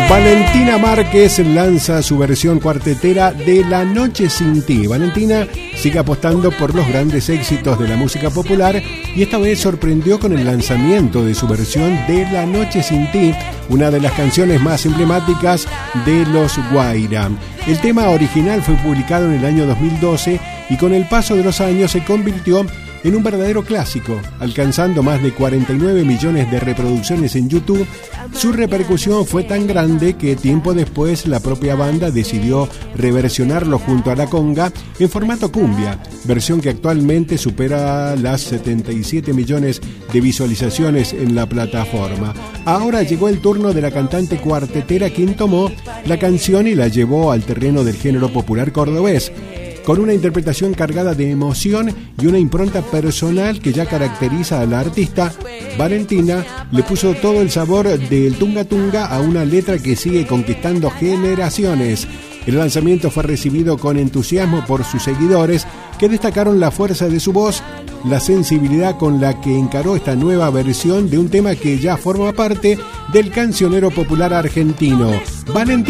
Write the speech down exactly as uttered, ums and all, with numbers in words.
Valentina Márquez lanza su versión cuartetera de La Noche Sin Ti. Valentina sigue apostando por los grandes éxitos de la música popular y esta vez sorprendió con el lanzamiento de su versión de La Noche Sin Ti, una de las canciones más emblemáticas de los Guaira. El tema original fue publicado en el año dos mil doce y con el paso de los años se convirtió en un verdadero clásico, alcanzando más de cuarenta y nueve millones de reproducciones en YouTube. Su repercusión fue tan grande que tiempo después la propia banda decidió reversionarlo junto a la conga en formato cumbia, versión que actualmente supera las setenta y siete millones de visualizaciones en la plataforma. Ahora llegó el turno de la cantante cuartetera, quien tomó la canción y la llevó al terreno del género popular cordobés, con una interpretación cargada de emoción y una impronta personal que ya caracteriza a la artista. Valentina le puso todo el sabor del tunga tunga a una letra que sigue conquistando generaciones. El lanzamiento fue recibido con entusiasmo por sus seguidores, que destacaron la fuerza de su voz, la sensibilidad con la que encaró esta nueva versión de un tema que ya forma parte del cancionero popular argentino. Valentina